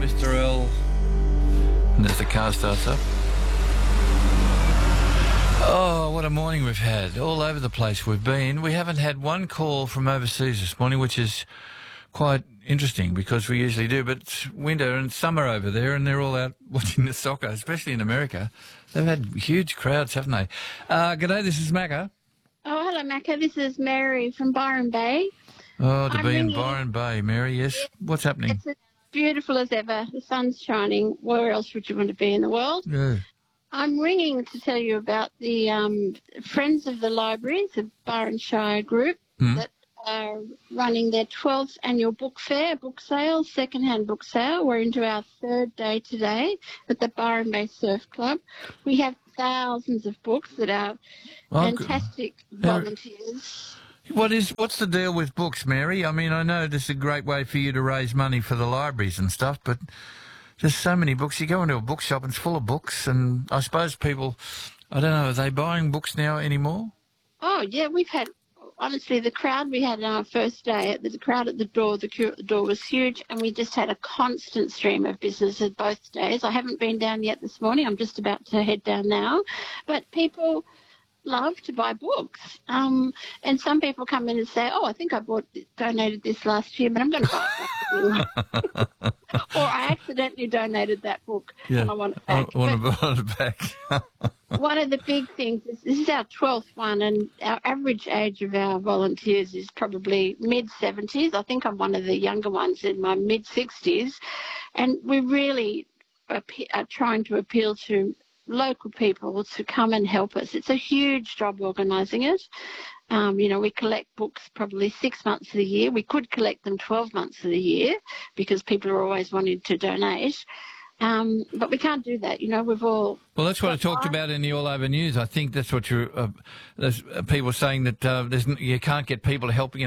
Mr. L. And as the car starts up. Oh, what a morning we've had. All over the place we've been. We haven't had one call from overseas this morning, which is quite interesting because we usually do. But it's winter and summer over there and they're all out watching the soccer, especially in America. They've had huge crowds, haven't they? G'day, this is Macca. Oh, hello, Macca. This is Mary from Byron Bay. Oh, to I'm be in ringing. Byron Bay, Mary, yes. What's happening? It's as beautiful as ever. The sun's shining. Where else would you want to be in the world? Yeah. I'm ringing to tell you about the Friends of the Libraries, the Byron Shire group that are running their 12th annual book fair, book sale, second-hand book sale. We're into our third day today at the Byron Bay Surf Club. We have thousands of books that are fantastic volunteers. What's the deal with books, Mary? I mean, I know this is a great way for you to raise money for the libraries and stuff, but there's so many books. You go into a bookshop and it's full of books, and I suppose people, I don't know, are they buying books now anymore? Oh, yeah, we've had, honestly, the crowd we had on our first day, the crowd at the door, the queue at the door was huge, and we just had a constant stream of business at both days. I haven't been down yet this morning. I'm just about to head down now. But people love to buy books. And some people come in and say, oh, I think I donated this last year, but I'm going to buy it back. Or I accidentally donated that book and I want it back. I want to buy it back. One of the big things is this is our 12th one, and our average age of our volunteers is probably mid-70s. I think I'm one of the younger ones in my mid-60s. And we really are trying to appeal to local people to come and help us. It's a huge job organising it. We collect books probably 6 months of the year. We could collect them 12 months of the year because people are always wanting to donate. But we can't do that. We've all... Well, that's what I talked about in the All Over News. I think that's what there's people saying that you can't get people to help,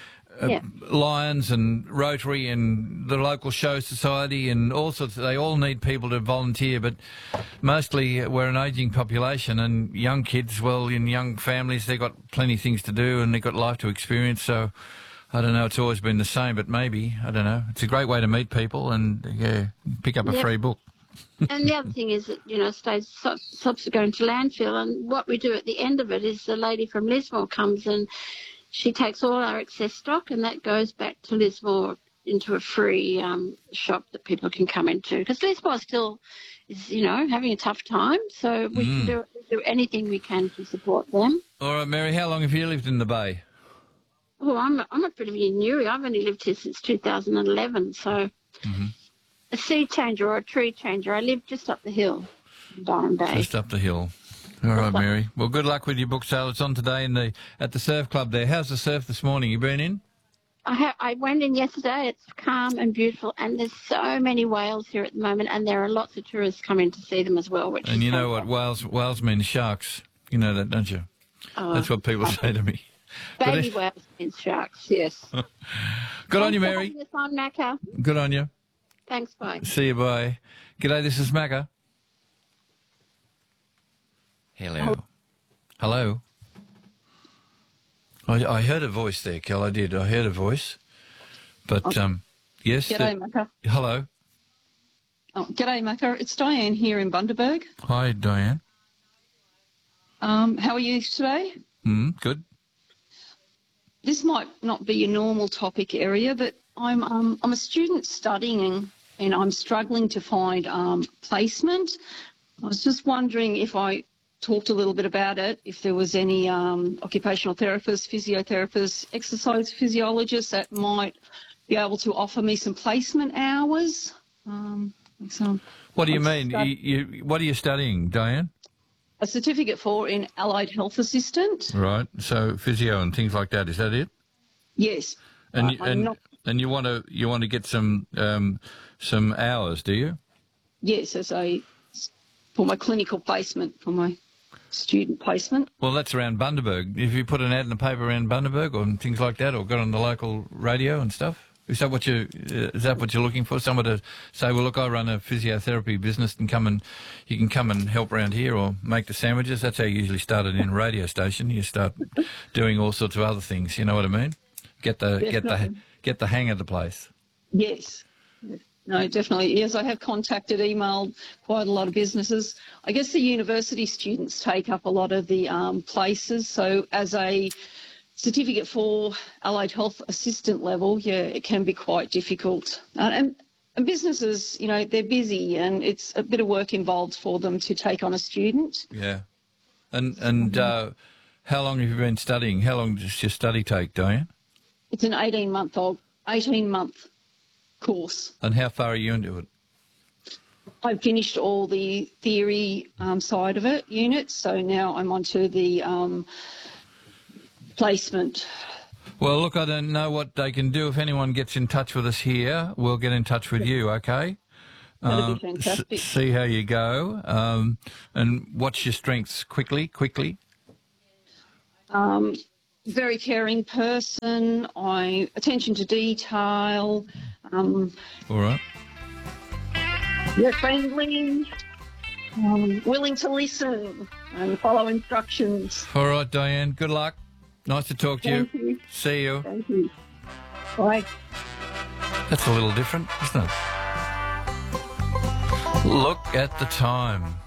Lions and Rotary and the local show society and all sorts. They all need people to volunteer, but mostly we're an ageing population and young kids, in young families, they've got plenty of things to do and they've got life to experience. So I don't know, it's always been the same, but maybe, I don't know. It's a great way to meet people and, pick up a free book. And the other thing is that, stops are going to landfill, and what we do at the end of it is the lady from Lismore comes and she takes all our excess stock, and that goes back to Lismore into a free shop that people can come into. Because Lismore still is, having a tough time, so we can do anything we can to support them. All right, Mary, how long have you lived in the Bay? Oh, I'm a pretty newbie. I've only lived here since 2011, so a sea changer or a tree changer. I live just up the hill in Byron Bay. Just up the hill. All right, Mary. Well, good luck with your book sale. It's on today at the surf club there. How's the surf this morning? You been in? I went in yesterday. It's calm and beautiful, and there's so many whales here at the moment, and there are lots of tourists coming to see them as well. And you know what? Whales mean sharks. You know that, don't you? Oh, that's what people say to me. Baby whales mean sharks, yes. Good on you, Mary. Thanks for having us on, Macca. Good on you. Thanks, bye. See you, bye. G'day, this is Macca. Hello. I heard a voice there, Kel. I did. I heard a voice. But, yes. G'day, Macca. Hello. Oh, g'day, Macca. It's Diane here in Bundaberg. Hi, Diane. How are you today? Good. This might not be your normal topic area, but I'm a student studying and I'm struggling to find placement. I was just wondering if I talked a little bit about it, if there was any occupational therapists, physiotherapists, exercise physiologists that might be able to offer me some placement hours. What do you mean? What are you studying, Diane? A certificate in allied health assistant. Right. So physio and things like that. Is that it? Yes. And you want to get some hours, do you? Yes, for my clinical placement, for my student placement. Well, that's around Bundaberg. If you put an ad in the paper around Bundaberg or things like that, or got on the local radio and stuff, is that what you're looking for? Someone to say, well, look, I run a physiotherapy business, and you can come and help around here, or make the sandwiches. That's how you usually start it in a radio station. You start doing all sorts of other things. You know what I mean? Get the hang of the place. Yes. No, definitely. Yes, I have contacted, emailed quite a lot of businesses. I guess the university students take up a lot of the places. So as a certificate for allied health assistant level, yeah, it can be quite difficult. And businesses, you know, they're busy and it's a bit of work involved for them to take on a student. Yeah. And how long have you been studying? How long does your study take, Diane? It's an 18-month course. And how far are you into it? I've finished all the theory side of it, units, so now I'm onto the placement. Well, look, I don't know what they can do. If anyone gets in touch with us here, we'll get in touch with you, okay? That'd be fantastic. See how you go. And what's your strengths? Quickly. Very caring person. Attention to detail. All right. Yeah, friendly. Willing to listen and follow instructions. All right, Diane. Good luck. Nice to talk to Thank you. See you. Thank you. Bye. That's a little different, isn't it? Look at the time.